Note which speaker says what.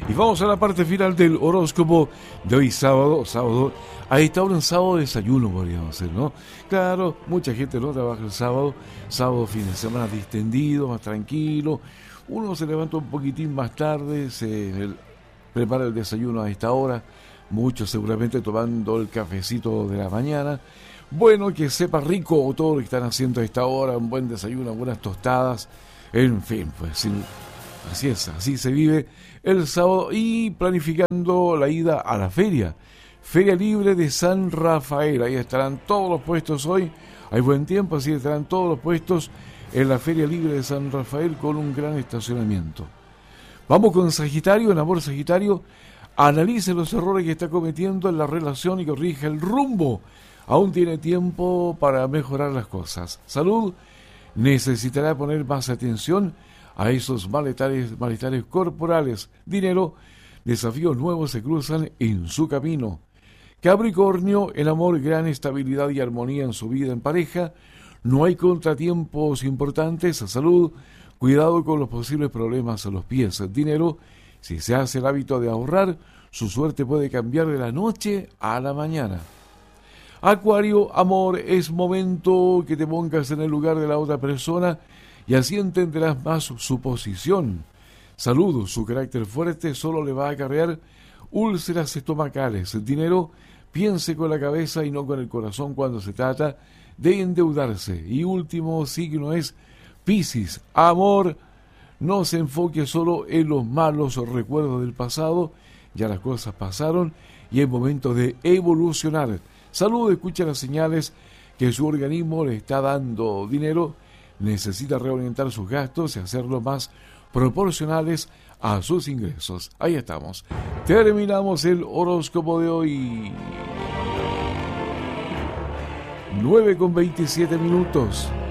Speaker 1: Y vamos a la parte final del horóscopo de hoy sábado. A esta hora un sábado desayuno podríamos hacer, ¿no? Claro, mucha gente no trabaja el sábado fin de semana distendido, más tranquilo. Uno se levanta un poquitín más tarde, se prepara el desayuno a esta hora, muchos seguramente tomando el cafecito de la mañana. Bueno, que sepa rico todo lo que están haciendo a esta hora, un buen desayuno, buenas tostadas, en fin, pues así es, así se vive el sábado y planificando la ida a la feria libre de San Rafael. Ahí estarán todos los puestos hoy, hay buen tiempo, así estarán todos los puestos en la feria libre de San Rafael con un gran estacionamiento. Vamos con Sagitario. En amor, Sagitario, analice los errores que está cometiendo en la relación y corrija el rumbo. Aún tiene tiempo para mejorar las cosas. Salud, necesitará poner más atención a esos malestares corporales. Dinero, desafíos nuevos se cruzan en su camino. Capricornio, en amor, gran estabilidad y armonía en su vida en pareja. No hay contratiempos importantes. Salud, cuidado con los posibles problemas a los pies. Dinero, si se hace el hábito de ahorrar, su suerte puede cambiar de la noche a la mañana. Acuario, amor, es momento que te pongas en el lugar de la otra persona y así entenderás más su posición. Salud, su carácter fuerte solo le va a acarrear úlceras estomacales. Dinero, piense con la cabeza y no con el corazón cuando se trata de endeudarse. Y último signo es Piscis. Amor, no se enfoque solo en los malos recuerdos del pasado, ya las cosas pasaron y es momento de evolucionar. Salud, escucha las señales que su organismo le está dando. Dinero, necesita reorientar sus gastos y hacerlos más proporcionales a sus ingresos. Ahí estamos. Terminamos el horóscopo de hoy. 9:27.